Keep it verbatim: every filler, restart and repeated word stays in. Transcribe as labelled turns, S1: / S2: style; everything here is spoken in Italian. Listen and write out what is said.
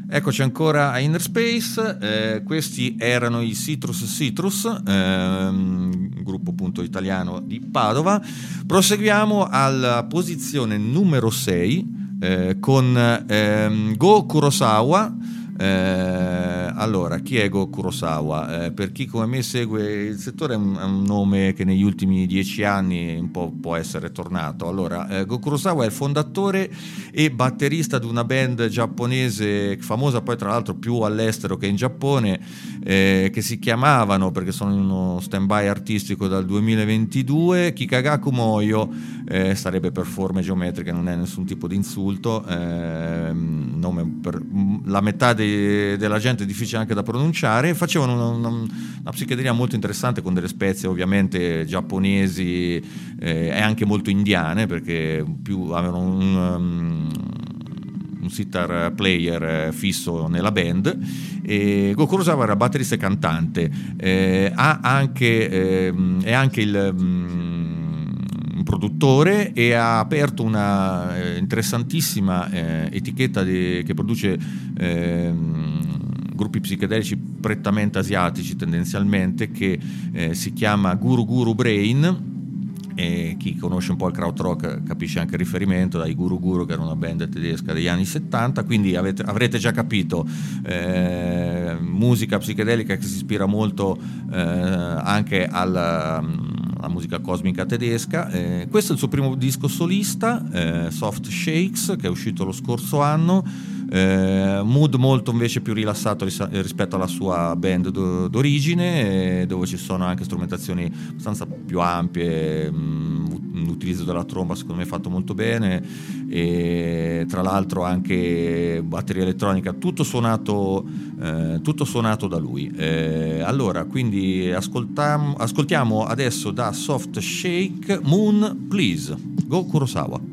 S1: Eccoci ancora a Inner Space, eh, questi erano i Citrus Citrus, ehm, gruppo appunto italiano di Padova. Proseguiamo alla posizione numero sei eh, con ehm, Go Kurosawa. Eh, allora, chi è Go Kurosawa? Eh, per chi come me segue il settore è un, è un nome che negli ultimi dieci anni un po' può essere tornato. Allora, eh, Go Kurosawa è il fondatore e batterista di una band giapponese famosa poi tra l'altro più all'estero che in Giappone, eh, che si chiamavano, perché sono in uno stand-by artistico dal duemilaventidue, Kikagaku Moyo, eh, sarebbe per forme geometriche, non è nessun tipo di insulto, eh, nome per la metà de, della gente è difficile anche da pronunciare. Facevano una, una, una psichedelia molto interessante con delle spezie ovviamente giapponesi eh, e anche molto indiane, perché più avevano un, um, un sitar player fisso nella band. E Go Kurosawa era batterista e cantante, eh, ha anche, eh, è anche il um, un produttore e ha aperto una eh, interessantissima eh, etichetta di, che produce eh, gruppi psichedelici prettamente asiatici tendenzialmente, che eh, si chiama Guru Guru Brain. E chi conosce un po' il krautrock capisce anche il riferimento dai Guru Guru, che era una band tedesca degli anni settanta, quindi avete, avrete già capito, eh, musica psichedelica che si ispira molto eh, anche alla, alla musica cosmica tedesca. Eh, questo è il suo primo disco solista, eh, Soft Shakes, che è uscito lo scorso anno. Eh, mood molto invece più rilassato ris- rispetto alla sua band do- d'origine, eh, dove ci sono anche strumentazioni abbastanza più ampie, mh, un utilizzo della tromba secondo me fatto molto bene, e tra l'altro anche batteria elettronica, tutto suonato, eh, tutto suonato da lui. Eh, allora, quindi ascoltam- ascoltiamo adesso da Soft Shake Moon Please, Go Kurosawa.